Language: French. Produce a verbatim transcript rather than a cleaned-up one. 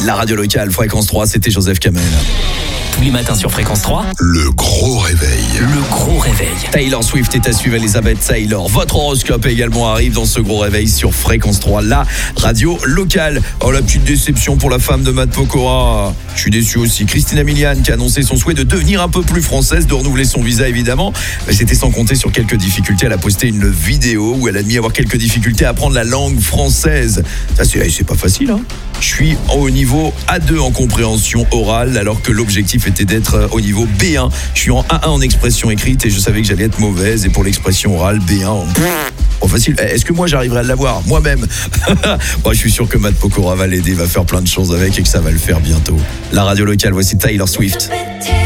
La radio locale, Fréquence trois, c'était Joseph Kamel. Tous les matins sur Fréquence trois, le gros réveil. Le gros réveil. Taylor Swift est à suivre, Elisabeth Taylor. Votre horoscope également arrive dans ce gros réveil sur Fréquence trois, la radio locale. Oh, la petite déception pour la femme de Matt Pokora. Je suis déçu aussi. Christina Milian qui a annoncé son souhait de devenir un peu plus française, de renouveler son visa évidemment. Mais c'était sans compter sur quelques difficultés. Elle a posté une vidéo où elle a admis avoir quelques difficultés à apprendre la langue française. Ça, c'est, c'est pas facile, hein. Je suis au niveau A deux en compréhension orale alors que l'objectif était d'être au niveau B un. Je suis en A un en expression écrite et je savais que j'allais être mauvaise. Et pour l'expression orale, B un, oh, facile. Est-ce que moi j'arriverai à l'avoir moi-même? Moi je suis sûr que Matt Pokora va l'aider, va faire plein de choses avec et que ça va le faire bientôt. La radio locale, voici Taylor Swift.